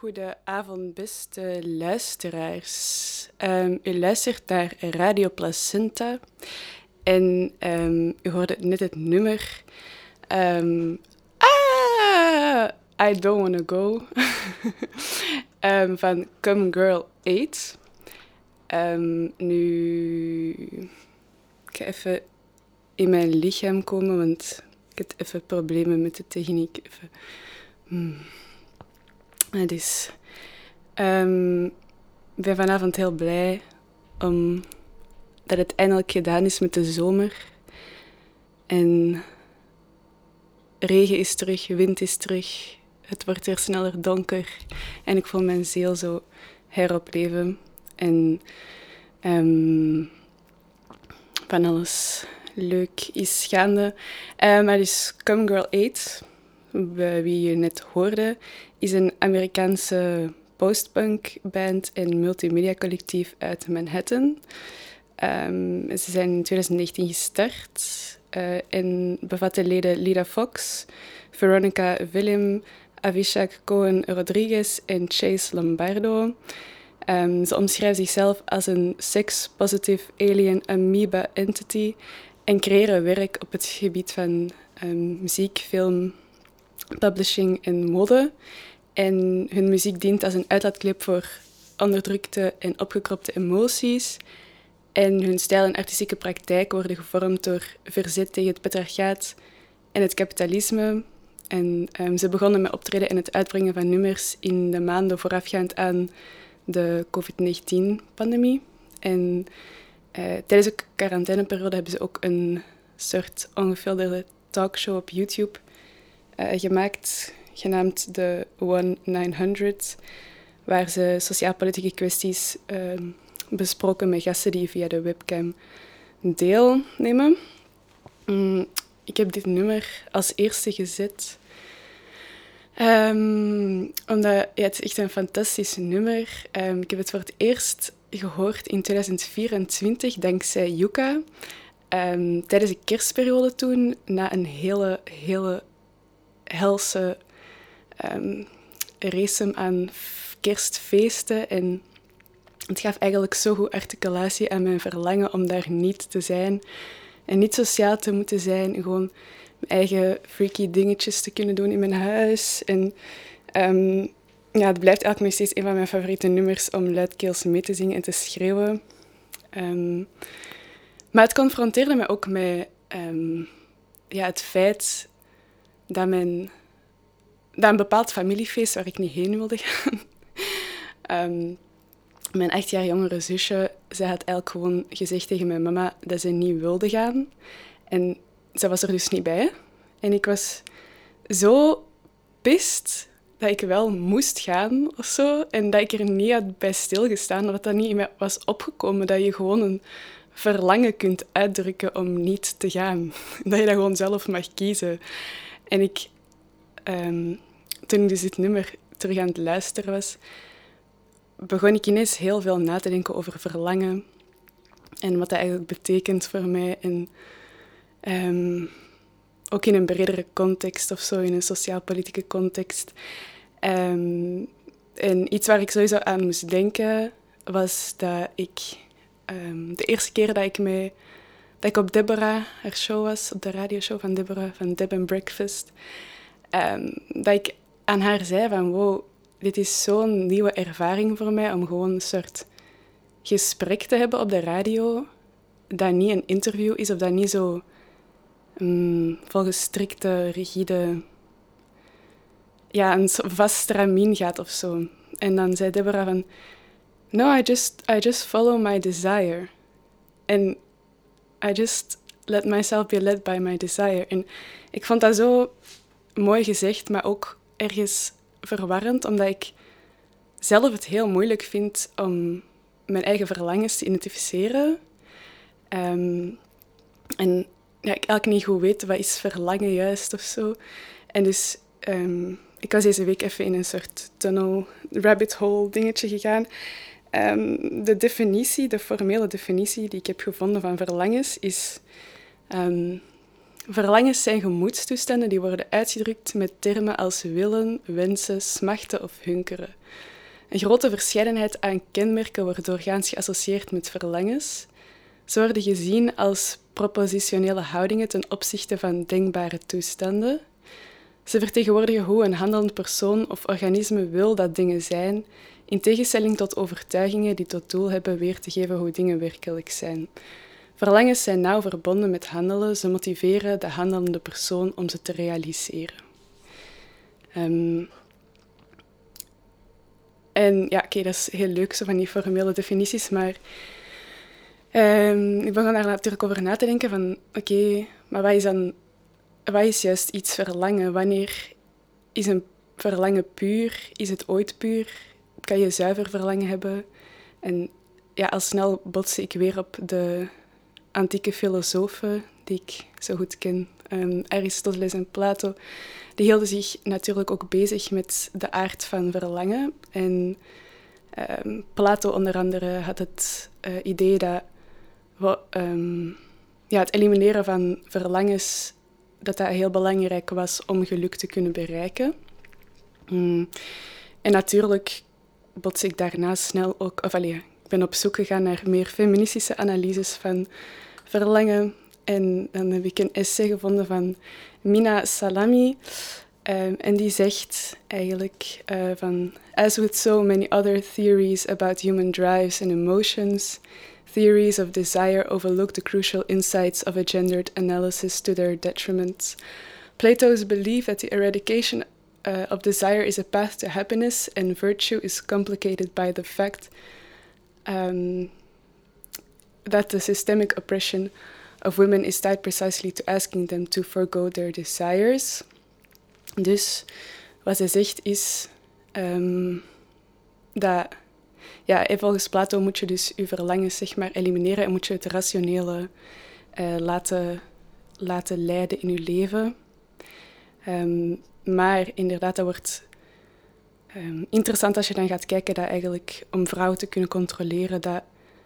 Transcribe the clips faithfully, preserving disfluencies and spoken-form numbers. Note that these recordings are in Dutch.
Goedenavond, beste luisteraars. Um, u luistert naar Radio Placenta en um, u hoorde net het nummer um, ah, I Don't Wanna Go um, van Come Girl eight. Um, nu, ik ga even in mijn lichaam komen, want ik heb even problemen met de techniek. Even. Hmm. Dus, um, ik ben vanavond heel blij om dat het eindelijk gedaan is met de zomer. En regen is terug, wind is terug, het wordt weer sneller donker. En ik voel mijn ziel zo heropleven. En um, van alles leuk is gaande. Uh, maar dus Come Girl eight, wie je net hoorde, is een Amerikaanse postpunk band en multimedia collectief uit Manhattan. Um, ze zijn in twintig negentien gestart uh, en bevatten leden Lida Fox, Veronica Willem, Avishag Cohen-Rodriguez en Chase Lombardo. Um, ze omschrijven zichzelf als een sex-positive alien amoeba entity en creëren werk op het gebied van um, muziek, film, publishing en mode. En hun muziek dient als een uitlaatklep voor onderdrukte en opgekropte emoties. En hun stijl en artistieke praktijk worden gevormd door verzet tegen het patriarchaat en het kapitalisme. En um, ze begonnen met optreden en het uitbrengen van nummers in de maanden voorafgaand aan de covid negentien-pandemie. En uh, tijdens de quarantaineperiode hebben ze ook een soort ongefilterde talkshow op YouTube uh, gemaakt, genaamd de one nine hundred, waar ze sociaal-politieke kwesties uh, besproken met gasten die via de webcam deelnemen. Mm, ik heb dit nummer als eerste gezet, um, omdat ja, het is echt een fantastisch nummer. Um, ik heb het voor het eerst gehoord in twintig vierentwintig, dankzij Yuka. Um, tijdens de kerstperiode toen, na een hele, hele helse um, race aan kerstfeesten. En het gaf eigenlijk zo goed articulatie aan mijn verlangen om daar niet te zijn. En niet sociaal te moeten zijn. Gewoon mijn eigen freaky dingetjes te kunnen doen in mijn huis. En um, ja, het blijft eigenlijk nog steeds een van mijn favoriete nummers om luidkeels mee te zingen en te schreeuwen. Um, maar het confronteerde me ook met um, ja, het feit dat, mijn, dat een bepaald familiefeest waar ik niet heen wilde gaan. um, mijn acht jaar jongere zusje, zij had eigenlijk gewoon gezegd tegen mijn mama dat ze niet wilde gaan. En zij was er dus niet bij. En ik was zo pist dat ik wel moest gaan of zo. En dat ik er niet had bij stilgestaan, dat dat niet in mij was opgekomen. Dat je gewoon een verlangen kunt uitdrukken om niet te gaan. Dat je dat gewoon zelf mag kiezen. En ik, um, toen ik dus dit nummer terug aan het luisteren was, begon ik ineens heel veel na te denken over verlangen. En wat dat eigenlijk betekent voor mij. En um, ook in een bredere context of zo, in een sociaal-politieke context. Um, en iets waar ik sowieso aan moest denken, was dat ik um, de eerste keer dat ik, mee, dat ik op Deborah, haar show was, op de radioshow van Deborah, van Deb and Breakfast, um, dat ik aan haar zei van wow, dit is zo'n nieuwe ervaring voor mij om gewoon een soort gesprek te hebben op de radio, dat niet een interview is of dat niet zo um, volgens strikte, rigide, ja, een vast stramien gaat of zo. En dan zei Deborah van, no, I just, I just follow my desire. And I just let myself be led by my desire. En ik vond dat zo mooi gezegd, maar ook ergens verwarrend, omdat ik zelf het heel moeilijk vind om mijn eigen verlangens te identificeren. Um, en ja, ik eigenlijk niet goed weet, wat is verlangen juist of zo. En dus um, ik was deze week even in een soort tunnel, rabbit hole dingetje gegaan. Um, de definitie, de formele definitie die ik heb gevonden van verlangens is um, Verlangens zijn gemoedstoestanden die worden uitgedrukt met termen als willen, wensen, smachten of hunkeren. Een grote verscheidenheid aan kenmerken wordt doorgaans geassocieerd met verlangens. Ze worden gezien als propositionele houdingen ten opzichte van denkbare toestanden. Ze vertegenwoordigen hoe een handelend persoon of organisme wil dat dingen zijn, in tegenstelling tot overtuigingen die tot doel hebben weer te geven hoe dingen werkelijk zijn. Verlangens zijn nauw verbonden met handelen. Ze motiveren de handelende persoon om ze te realiseren. Um, en ja, oké, okay, dat is heel leuk, zo van die formele definities, maar um, ik begon daar natuurlijk over na te denken van, oké, okay, maar wat is dan, wat is juist iets verlangen? Wanneer is een verlangen puur? Is het ooit puur? Kan je zuiver verlangen hebben? En ja, al snel botste ik weer op de antieke filosofen die ik zo goed ken, um, Aristoteles en Plato, die hielden zich natuurlijk ook bezig met de aard van verlangen. En um, Plato onder andere had het uh, idee dat um, ja, het elimineren van verlangens dat dat heel belangrijk was om geluk te kunnen bereiken. Mm. En natuurlijk bots ik daarna snel ook... Of allee, ik ben op zoek gegaan naar meer feministische analyses van verlangen. En dan heb ik een essay gevonden van Mina Salami. Um, en die zegt eigenlijk uh, van... As with so many other theories about human drives and emotions, theories of desire overlook the crucial insights of a gendered analysis to their detriment. Plato's belief that the eradication uh, of desire is a path to happiness and virtue is complicated by the fact um, that the systemic oppression of women is tied precisely to asking them to forgo their desires. Dus wat zij zegt is um, dat, ja, volgens Plato moet je dus je verlangens zeg maar elimineren en moet je het rationele uh, laten, laten leiden in je leven. Um, maar inderdaad, dat wordt um, interessant als je dan gaat kijken dat eigenlijk om vrouwen te kunnen controleren, dat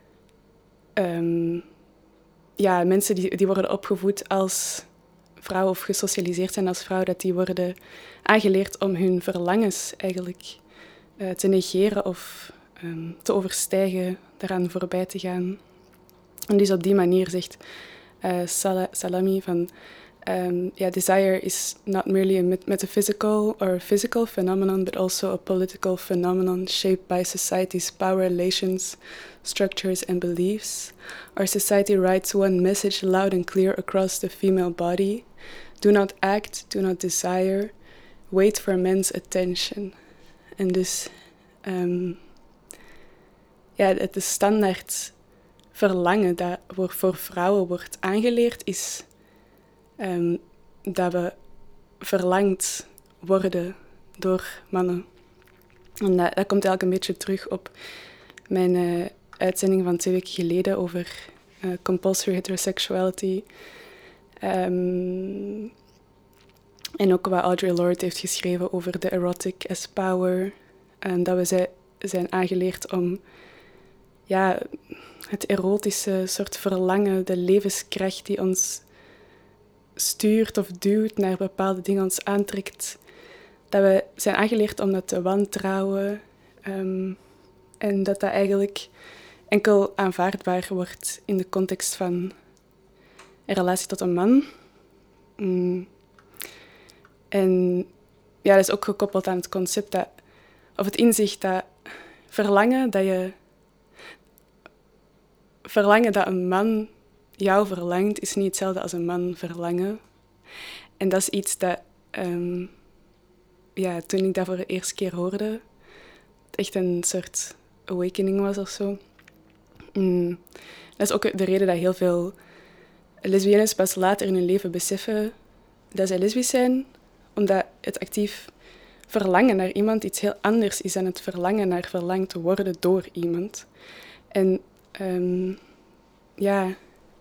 um, ja, mensen die, die worden opgevoed als vrouw of gesocialiseerd zijn als vrouw, dat die worden aangeleerd om hun verlangens eigenlijk uh, te negeren of um, te overstijgen, daaraan voorbij te gaan. En dus op die manier zegt uh, Sal- Salami van um, yeah, desire is not merely a met- metaphysical or physical phenomenon, but also a political phenomenon shaped by society's power relations, structures and beliefs. Our society writes one message loud and clear across the female body. Do not act, do not desire, wait for men's attention. En dus, um, ja, het standaard verlangen dat voor vrouwen wordt aangeleerd is um, dat we verlangd worden door mannen. En dat, dat komt eigenlijk een beetje terug op mijn uh, uitzending van twee weken geleden over uh, compulsory heterosexuality. Um, en ook wat Audre Lorde heeft geschreven over the erotic as power. En dat we zij, zijn aangeleerd om ja, het erotische soort verlangen, de levenskracht die ons stuurt of duwt naar bepaalde dingen, ons aantrekt. Dat we zijn aangeleerd om dat te wantrouwen. Um, en dat dat eigenlijk enkel aanvaardbaar wordt in de context van een relatie tot een man. Mm. En ja, dat is ook gekoppeld aan het concept dat, of het inzicht dat verlangen dat je verlangen dat een man jou verlangt, is niet hetzelfde als een man verlangen. En dat is iets dat um, ja, toen ik dat voor de eerste keer hoorde, het echt een soort awakening was of zo. Mm. Dat is ook de reden dat heel veel lesbiennes pas later in hun leven beseffen dat zij lesbisch zijn, omdat het actief verlangen naar iemand iets heel anders is dan het verlangen naar verlangd te worden door iemand. En um, ja,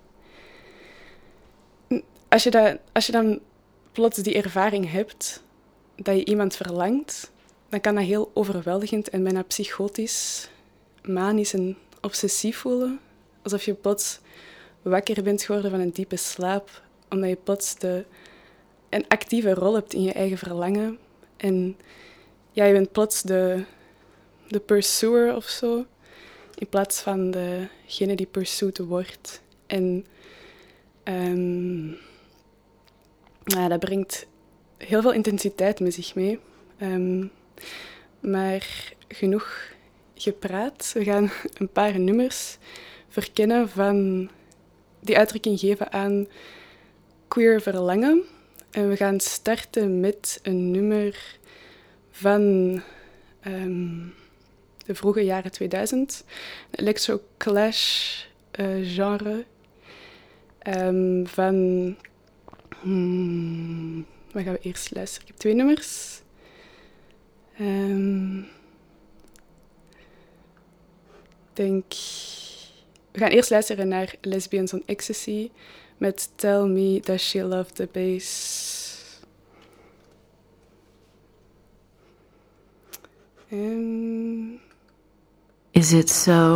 als je, dat, als je dan plots die ervaring hebt dat je iemand verlangt, dan kan dat heel overweldigend en bijna psychotisch, manisch en obsessief voelen. Alsof je plots wakker bent geworden van een diepe slaap, omdat je plots de, een actieve rol hebt in je eigen verlangen. En ja, je bent plots de, de pursuer of zo, in plaats van degene die pursued wordt. En um, ja, dat brengt heel veel intensiteit met zich mee. Um, maar genoeg gepraat. We gaan een paar nummers verkennen van die uitdrukking geven aan queer verlangen. En we gaan starten met een nummer van um, de vroege jaren tweeduizend. Een electro-clash uh, genre. Um, van... Hmm, wat gaan we eerst luisteren? Ik heb twee nummers. Um, denk... We gaan eerst luisteren naar Lesbians on Ecstasy met Tell Me Does She Love the Bass. Um... Is it so?